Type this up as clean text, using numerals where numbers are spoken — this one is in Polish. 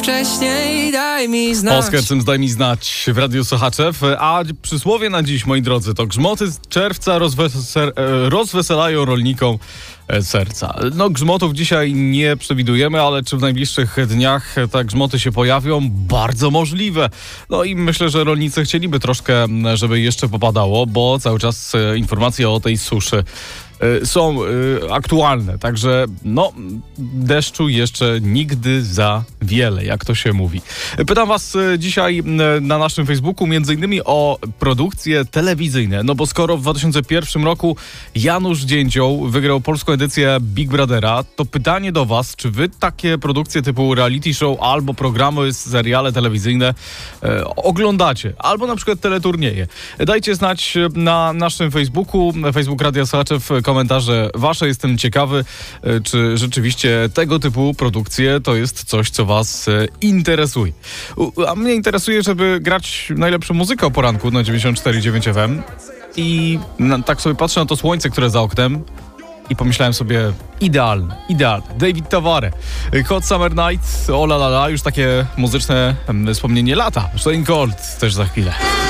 wcześniej, daj mi znać. Oskar Sims, daj mi znać w Radiu Sochaczew. A przysłowie na dziś, moi drodzy, to grzmoty z czerwca rozweselają rolnikom serca. No, grzmotów dzisiaj nie przewidujemy, ale czy w najbliższych dniach te grzmoty się pojawią? Bardzo możliwe. No i myślę, że rolnicy chcieliby troszkę, żeby jeszcze popadało, bo cały czas informacje o tej suszy są aktualne, także no deszczu jeszcze nigdy za wiele, jak to się mówi. Pytam was dzisiaj na naszym Facebooku między innymi o produkcje telewizyjne, no bo skoro w 2001 roku Janusz Dzięcioł wygrał polską edycję Big Brothera, to pytanie do was, czy wy takie produkcje typu reality show albo programy, seriale telewizyjne oglądacie, albo na przykład teleturnieje. Dajcie znać na naszym Facebooku, Facebook Radia Sochaczew, komentarze wasze. Jestem ciekawy, czy rzeczywiście tego typu produkcje to jest coś, co was interesuje. A mnie interesuje, żeby grać najlepszą muzykę o poranku na 94,9 FM i tak sobie patrzę na to słońce, które za oknem i pomyślałem sobie, idealne. David Tavare, Hot Summer Night, o la la la, już takie muzyczne wspomnienie lata. Stone Cold też za chwilę.